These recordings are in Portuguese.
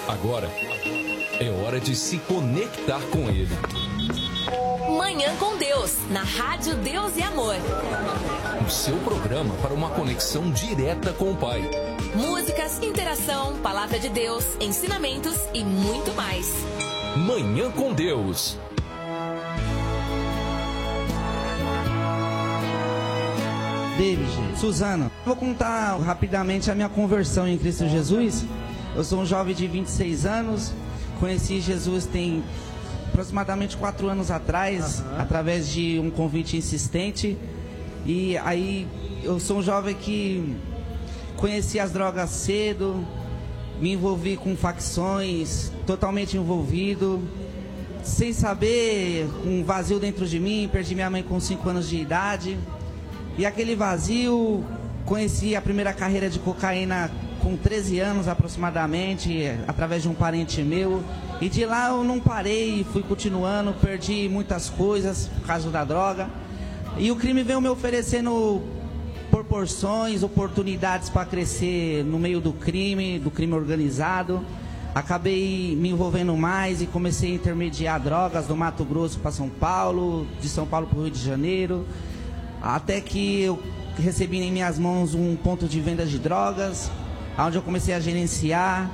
Agora é hora de se conectar com Ele. Manhã com Deus, na Rádio Deus e Amor. O seu programa para uma conexão direta com o Pai. Músicas, interação, palavra de Deus, ensinamentos e muito mais. Manhã com Deus. David, Suzana, vou contar rapidamente a minha conversão em Cristo Jesus. Eu sou um jovem de 26 anos, conheci Jesus tem aproximadamente 4 anos atrás, através de um convite insistente. E aí eu sou um jovem que conheci as drogas cedo, me envolvi com facções, totalmente envolvido, sem saber, um vazio dentro de mim. Perdi minha mãe com 5 anos de idade. E aquele vazio, conheci a primeira carreira de cocaína com 13 anos aproximadamente, através de um parente meu. E de lá eu não parei, fui continuando, perdi muitas coisas por causa da droga. E o crime veio me oferecendo proporções, oportunidades para crescer no meio do crime organizado. Acabei me envolvendo mais e comecei a intermediar drogas do Mato Grosso para São Paulo, de São Paulo para o Rio de Janeiro. Até que eu recebi em minhas mãos um ponto de venda de drogas, onde eu comecei a gerenciar,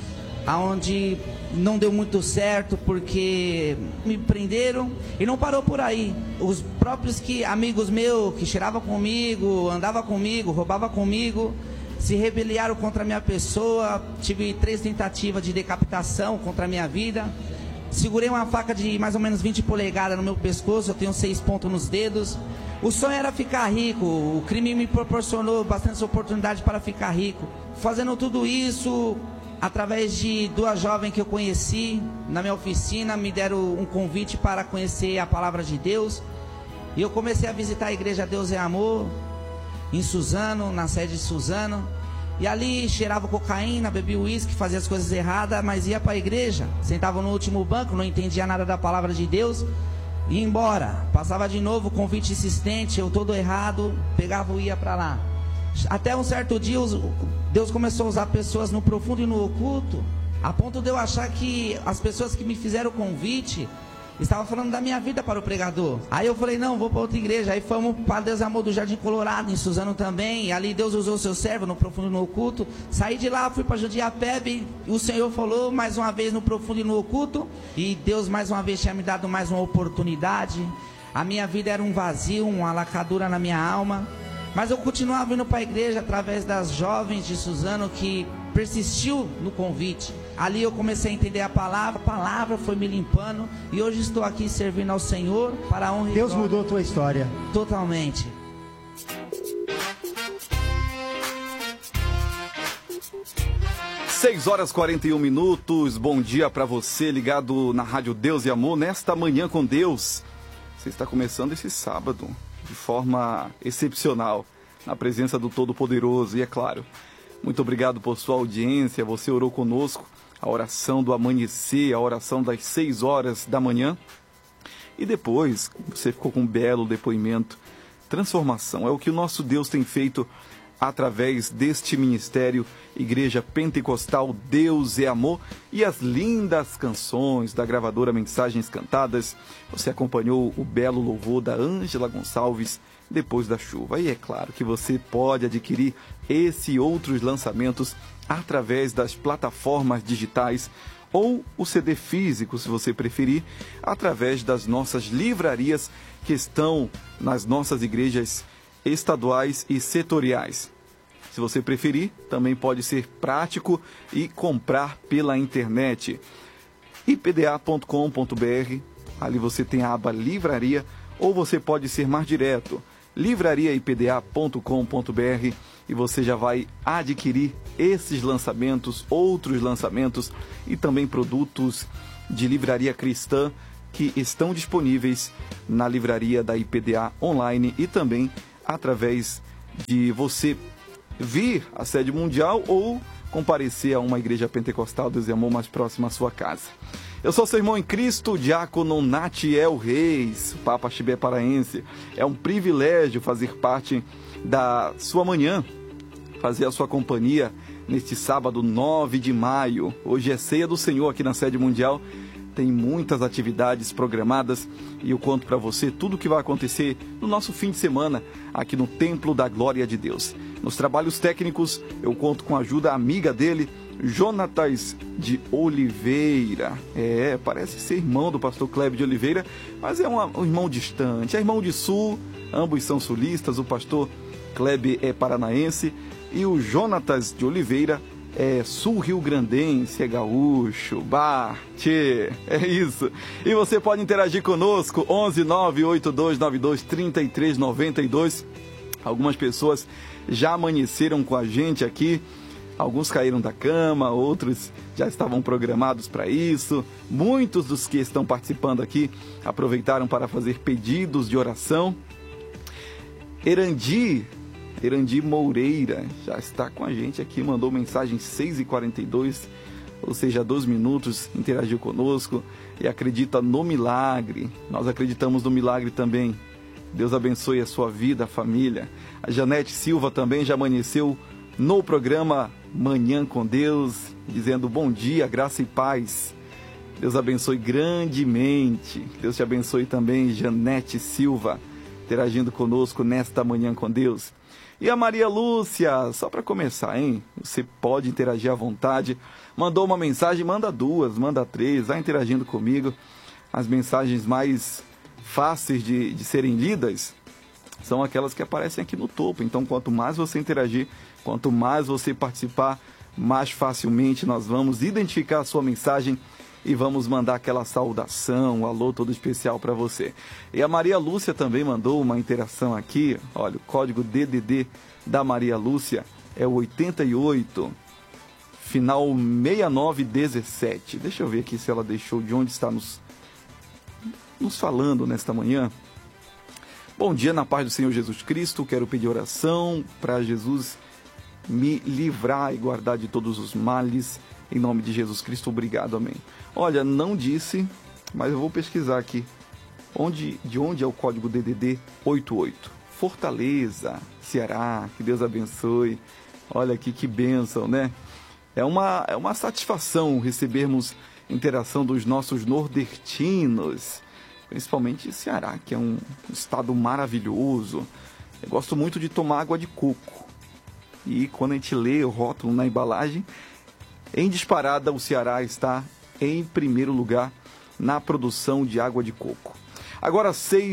onde não deu muito certo porque me prenderam e não parou por aí. Os próprios amigos meus que cheiravam comigo, andavam comigo, roubavam comigo, se rebeliaram contra a minha pessoa. Tive 3 tentativas de decapitação contra a minha vida. Segurei uma faca de mais ou menos 20 polegadas no meu pescoço, eu tenho 6 pontos nos dedos. O sonho era ficar rico, o crime me proporcionou bastante oportunidade para ficar rico. Fazendo tudo isso, através de 2 jovens que eu conheci na minha oficina, me deram um convite para conhecer a palavra de Deus. E eu comecei a visitar a igreja Deus é Amor, em Suzano, na sede de Suzano. E ali cheirava cocaína, bebia uísque, fazia as coisas erradas, mas ia para a igreja. Sentava no último banco, não entendia nada da palavra de Deus. Ia embora, passava de novo, convite insistente, eu todo errado, pegava e ia para lá. Até um certo dia, Deus começou a usar pessoas no profundo e no oculto, a ponto de eu achar que as pessoas que me fizeram o convite estavam falando da minha vida para o pregador. Aí eu falei, não, vou para outra igreja. Aí fomos para Deus Amor do Jardim Colorado, em Suzano também. E ali Deus usou o seu servo no profundo e no oculto. Saí de lá, fui para Judiapebe, e o Senhor falou mais uma vez no profundo e no oculto. E Deus mais uma vez tinha me dado mais uma oportunidade. A minha vida era um vazio, uma lacadura na minha alma. Mas eu continuava indo para a igreja através das jovens de Suzano que persistiu no convite. Ali eu comecei a entender a palavra foi me limpando. E hoje estou aqui servindo ao Senhor para a honra e Deus glória. mudou a tua história. Totalmente. Seis horas 41 minutos. Bom dia para você ligado na Rádio Deus e Amor nesta Manhã com Deus. Você está começando esse sábado de forma excepcional, na presença do Todo-Poderoso. E é claro, muito obrigado por sua audiência. Você orou conosco a oração do amanhecer, a oração das 6 horas da manhã. E depois você ficou com um belo depoimento. Transformação é o que o nosso Deus tem feito através deste ministério Igreja Pentecostal Deus é Amor. E as lindas canções da gravadora Mensagens Cantadas. Você acompanhou o belo louvor da Ângela Gonçalves, Depois da Chuva. E é claro que você pode adquirir esse e outros lançamentos através das plataformas digitais ou o CD físico, se você preferir, através das nossas livrarias que estão nas nossas igrejas estaduais e setoriais. Se você preferir, também pode ser prático e comprar pela internet. ipda.com.br, ali você tem a aba Livraria, ou você pode ser mais direto, livrariaipda.com.br, e você já vai adquirir esses lançamentos, outros lançamentos e também produtos de livraria cristã que estão disponíveis na livraria da IPDA online e também através de você vir à sede mundial ou comparecer a uma igreja pentecostal Deus e Amor mais próxima à sua casa. Eu sou seu irmão em Cristo, diácono Natiel Reis, Papa Chibé Paraense. É um privilégio fazer parte da sua manhã, fazer a sua companhia neste sábado 9 de maio. Hoje é Ceia do Senhor aqui na Sede Mundial. Tem muitas atividades programadas e eu conto para você tudo o que vai acontecer no nosso fim de semana aqui no Templo da Glória de Deus. Nos trabalhos técnicos, eu conto com a ajuda amiga dele, Jonatas de Oliveira. Parece ser irmão do pastor Kleber de Oliveira, mas é um irmão distante, é irmão de Sul, ambos são sulistas, o pastor Kleber é paranaense e o Jonatas de Oliveira é sul-rio-grandense, é gaúcho, é isso. E você pode interagir conosco, 11 98292 3392. Algumas pessoas já amanheceram com a gente aqui, alguns caíram da cama, outros já estavam programados para isso. Muitos dos que estão participando aqui aproveitaram para fazer pedidos de oração. Erandi Moreira já está com a gente aqui, mandou mensagem 6h42, ou seja, 2 minutos, interagiu conosco e acredita no milagre. Nós acreditamos no milagre também. Deus abençoe a sua vida, a família. A Janete Silva também já amanheceu no programa Manhã com Deus, dizendo bom dia, graça e paz. Deus abençoe grandemente. Deus te abençoe também, Janete Silva, interagindo conosco nesta Manhã com Deus. E a Maria Lúcia, só para começar, hein? Você pode interagir à vontade. Mandou uma mensagem, manda 2, manda 3, vai interagindo comigo. As mensagens mais fáceis de serem lidas são aquelas que aparecem aqui no topo. Então, quanto mais você interagir, quanto mais você participar, mais facilmente nós vamos identificar a sua mensagem e vamos mandar aquela saudação, um alô todo especial para você. E a Maria Lúcia também mandou uma interação aqui. Olha, o código DDD da Maria Lúcia é o 88, final 6917. Deixa eu ver aqui se ela deixou de onde está nos falando nesta manhã. Bom dia, na paz do Senhor Jesus Cristo. Quero pedir oração para Jesus me livrar e guardar de todos os males. Em nome de Jesus Cristo, obrigado, amém. Olha, não disse, mas eu vou pesquisar aqui. De onde é o código DDD 88? Fortaleza, Ceará, que Deus abençoe. Olha aqui que bênção, né? É uma satisfação recebermos interação dos nossos nordestinos, principalmente Ceará, que é um estado maravilhoso. Eu gosto muito de tomar água de coco. E quando a gente lê o rótulo na embalagem, em disparada, o Ceará está em primeiro lugar na produção de água de coco. Agora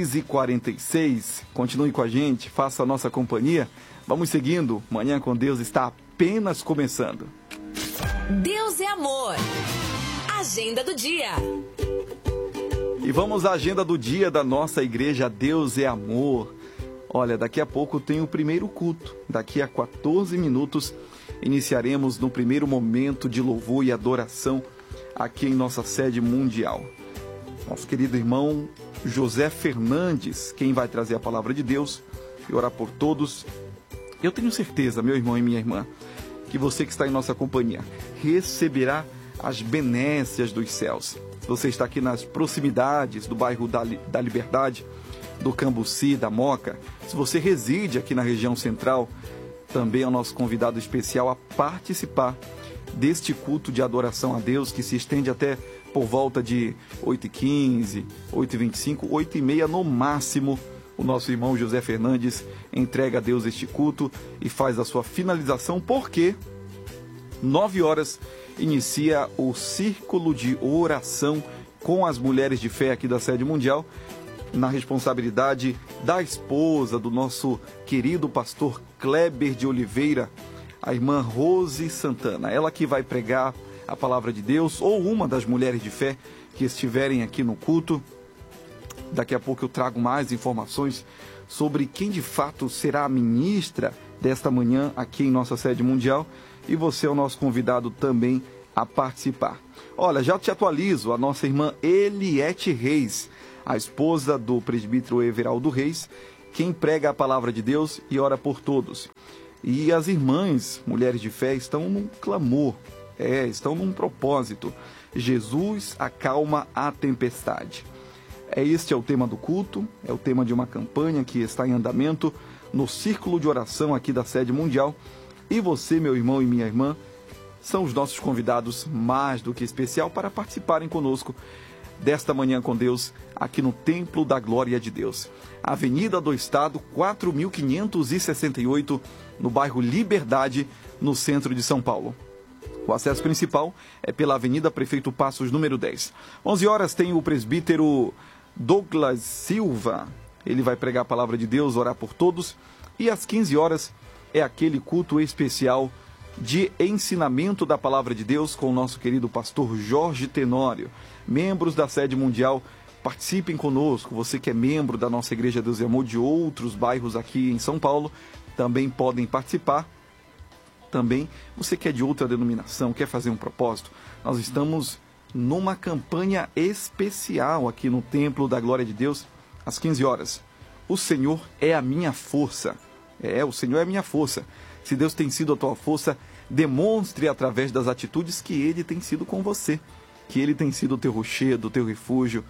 6h46, continue com a gente, faça a nossa companhia. Vamos seguindo, Manhã com Deus está apenas começando. Deus é amor. Agenda do dia. E vamos à agenda do dia da nossa igreja Deus é Amor. Olha, daqui a pouco tem o primeiro culto. Daqui a 14 minutos iniciaremos no primeiro momento de louvor e adoração aqui em nossa sede mundial. Nosso querido irmão José Fernandes, quem vai trazer a palavra de Deus e orar por todos. Eu tenho certeza, meu irmão e minha irmã, que você que está em nossa companhia receberá as benécias dos céus. Se você está aqui nas proximidades do bairro da Liberdade, do Cambuci, da Moca, se você reside aqui na região central, também é o nosso convidado especial a participar deste culto de adoração a Deus, que se estende até por volta de 8h15, 8h25, 8h30 no máximo. O nosso irmão José Fernandes entrega a Deus este culto e faz a sua finalização, porque 9 horas inicia o círculo de oração com as mulheres de fé aqui da Sede Mundial, na responsabilidade da esposa do nosso querido pastor Kleber de Oliveira, a irmã Rose Santana. Ela que vai pregar a palavra de Deus, ou uma das mulheres de fé que estiverem aqui no culto. Daqui a pouco eu trago mais informações sobre quem de fato será a ministra desta manhã aqui em nossa Sede Mundial, e você é o nosso convidado também a participar. Olha, já te atualizo, a nossa irmã Eliette Reis, a esposa do presbítero Everaldo Reis, quem prega a palavra de Deus e ora por todos. E as irmãs, mulheres de fé, estão num clamor, estão num propósito. Jesus acalma a tempestade. Este é o tema do culto, é o tema de uma campanha que está em andamento no círculo de oração aqui da Sede Mundial, E você, meu irmão e minha irmã, são os nossos convidados mais do que especial para participarem conosco desta Manhã com Deus, aqui no Templo da Glória de Deus. Avenida do Estado, 4568, no bairro Liberdade, no centro de São Paulo. O acesso principal é pela Avenida Prefeito Passos, número 10. 11 horas tem o presbítero Douglas Silva. Ele vai pregar a palavra de Deus, orar por todos. E às 15 horas é aquele culto especial de ensinamento da palavra de Deus com o nosso querido pastor Jorge Tenório. Membros da sede mundial, participem conosco. Você que é membro da nossa Igreja Deus e Amor de outros bairros aqui em São Paulo, também podem participar. Também, você que é de outra denominação, quer fazer um propósito, nós estamos numa campanha especial aqui no Templo da Glória de Deus, às 15 horas. O Senhor é a minha força. O Senhor é a minha força. Se Deus tem sido a tua força, demonstre através das atitudes que Ele tem sido com você, que Ele tem sido o teu rochedo, o teu refúgio.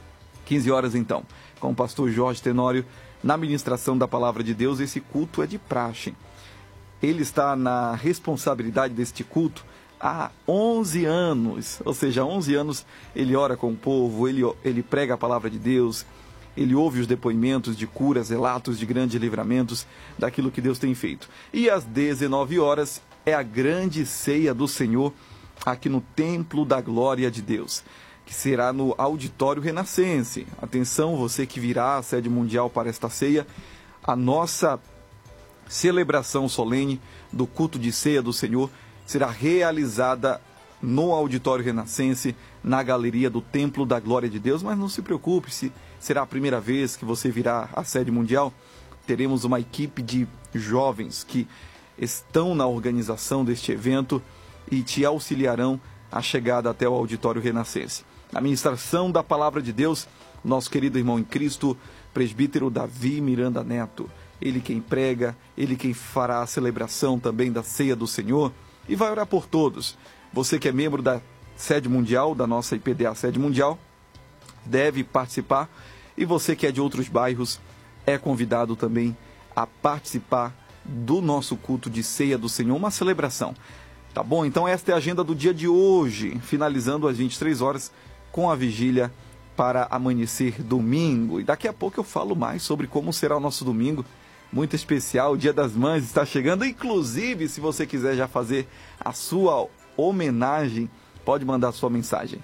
15 horas então, com o pastor Jorge Tenório, na ministração da Palavra de Deus. Esse culto é de praxe. Ele está na responsabilidade deste culto há 11 anos, ou seja, há 11 anos ele ora com o povo, ele prega a Palavra de Deus, ele ouve os depoimentos de curas, relatos de grandes livramentos daquilo que Deus tem feito. E às 19 horas é a grande ceia do Senhor aqui no Templo da Glória de Deus, que será no Auditório Renascense. Atenção, você que virá à sede mundial para esta ceia, a nossa celebração solene do culto de ceia do Senhor será realizada no Auditório Renascense, na galeria do Templo da Glória de Deus. Mas não se preocupe, se será a primeira vez que você virá à sede mundial, teremos uma equipe de jovens que estão na organização deste evento e te auxiliarão a chegada até o Auditório Renascense. Na ministração da Palavra de Deus, nosso querido irmão em Cristo, presbítero Davi Miranda Neto. Ele quem prega, ele quem fará a celebração também da ceia do Senhor e vai orar por todos. Você que é membro da sede mundial, da nossa IPDA sede mundial, deve participar. E você que é de outros bairros, é convidado também a participar do nosso culto de ceia do Senhor, uma celebração. Tá bom? Então esta é a agenda do dia de hoje, finalizando às 23 horas com a vigília para amanhecer domingo. E daqui a pouco eu falo mais sobre como será o nosso domingo. Muito especial, o Dia das Mães está chegando. Inclusive, se você quiser já fazer a sua homenagem, pode mandar sua mensagem.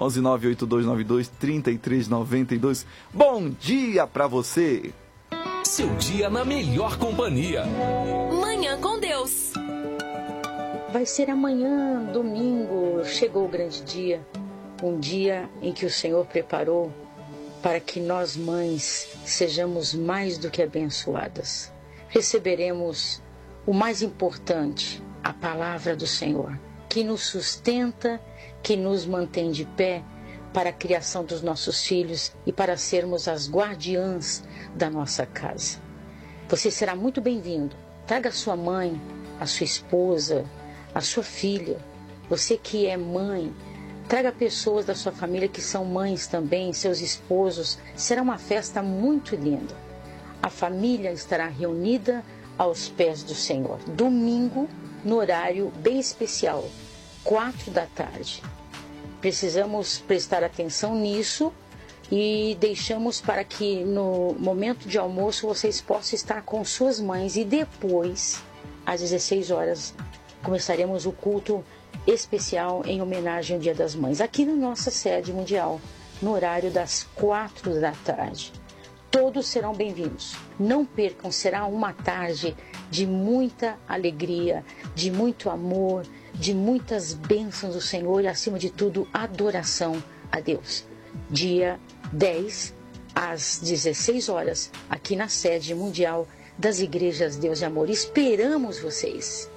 11982923392. Bom dia para você! Seu dia na melhor companhia. Manhã com Deus. Vai ser amanhã, domingo, chegou o grande dia. Um dia em que o Senhor preparou para que nós mães sejamos mais do que abençoadas. Receberemos o mais importante, a palavra do Senhor, que nos sustenta, que nos mantém de pé para a criação dos nossos filhos e para sermos as guardiãs da nossa casa. Você será muito bem-vindo. Traga a sua mãe, a sua esposa, a sua filha. Você que é mãe, traga pessoas da sua família que são mães também, seus esposos. Será uma festa muito linda. A família estará reunida aos pés do Senhor. Domingo, no horário bem especial, 4 da tarde. Precisamos prestar atenção nisso e deixamos para que no momento de almoço vocês possam estar com suas mães. E depois, às 16 horas, começaremos o culto especial em homenagem ao Dia das Mães, aqui na nossa sede mundial, no horário das 4 da tarde. Todos serão bem-vindos. Não percam, será uma tarde de muita alegria, de muito amor, de muitas bênçãos do Senhor e, acima de tudo, adoração a Deus. Dia 10, às 16 horas, aqui na sede mundial das Igrejas Deus e Amor. Esperamos vocês!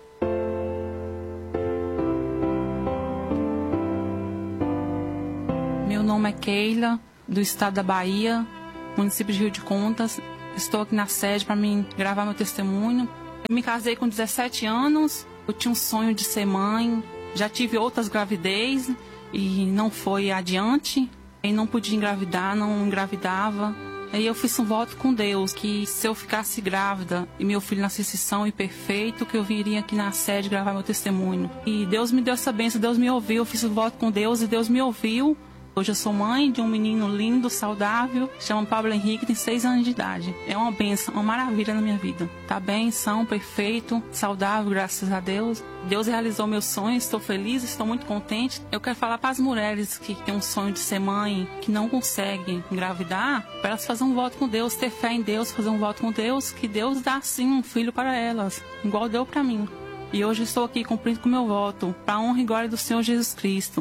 Meu nome é Keila, do estado da Bahia, município de Rio de Contas. Estou aqui na sede para gravar meu testemunho. Eu me casei com 17 anos, eu tinha um sonho de ser mãe. Já tive outras gravidez e não foi adiante. E não podia engravidar, não engravidava. Aí eu fiz um voto com Deus, que se eu ficasse grávida e meu filho nascesse são e perfeito, que eu viria aqui na sede gravar meu testemunho. E Deus me deu essa bênção, Deus me ouviu, eu fiz o voto com Deus e Deus me ouviu. Hoje eu sou mãe de um menino lindo, saudável, chama Pablo Henrique, tem 6 anos de idade. É uma bênção, uma maravilha na minha vida. Tá bem, são, perfeito, saudável, graças a Deus. Deus realizou meus sonhos, estou feliz, estou muito contente. Eu quero falar para as mulheres que têm um sonho de ser mãe, que não conseguem engravidar, para elas fazerem um voto com Deus, ter fé em Deus, fazer um voto com Deus, que Deus dá sim um filho para elas, igual deu para mim. E hoje estou aqui cumprindo com o meu voto, para a honra e glória do Senhor Jesus Cristo.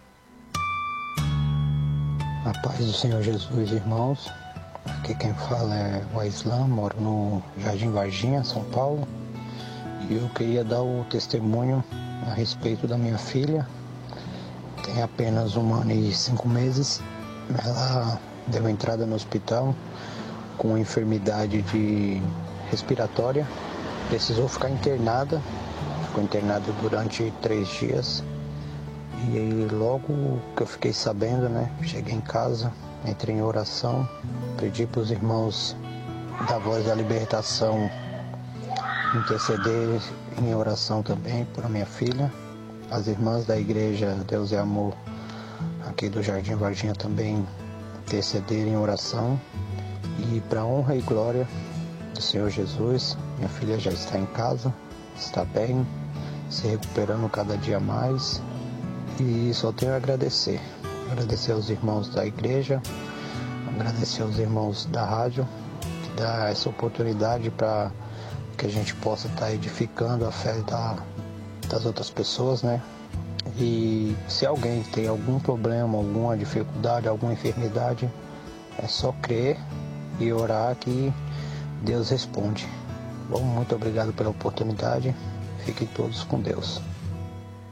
A paz do Senhor Jesus, irmãos. Aqui quem fala é o Aislan, moro no Jardim Varginha, São Paulo. E eu queria dar o testemunho a respeito da minha filha. Tem apenas 1 ano e 5 meses. Ela deu entrada no hospital com enfermidade respiratória. Precisou ficar internada. Ficou internada durante 3 dias. E aí, logo que eu fiquei sabendo, cheguei em casa, entrei em oração, pedi para os irmãos da Voz da Libertação interceder em oração também por minha filha. As irmãs da igreja Deus e Amor aqui do Jardim Varginha também interceder em oração. E para a honra e glória do Senhor Jesus, minha filha já está em casa, está bem, se recuperando cada dia mais. E só tenho a agradecer aos irmãos da igreja, agradecer aos irmãos da rádio, que dá essa oportunidade para que a gente possa estar edificando a fé das outras pessoas, E se alguém tem algum problema, alguma dificuldade, alguma enfermidade, é só crer e orar que Deus responde. Bom, muito obrigado pela oportunidade, fiquem todos com Deus.